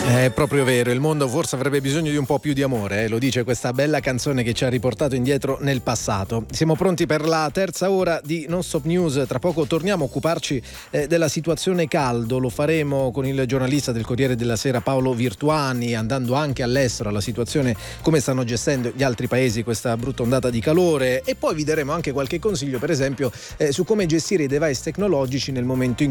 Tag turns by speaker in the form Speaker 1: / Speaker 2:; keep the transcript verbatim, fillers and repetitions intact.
Speaker 1: È proprio vero, il mondo forse avrebbe bisogno di un po' più di amore, eh? Lo dice questa bella canzone che ci ha riportato indietro nel passato. Siamo pronti per la terza ora di Non Stop News, tra poco torniamo a occuparci eh, della situazione caldo, lo faremo con il giornalista del Corriere della Sera Paolo Virtuani, andando anche all'estero alla situazione, come stanno gestendo gli altri paesi questa brutta ondata di calore, e poi vi daremo anche qualche consiglio, per esempio eh, su come gestire i device tecnologici nel momento in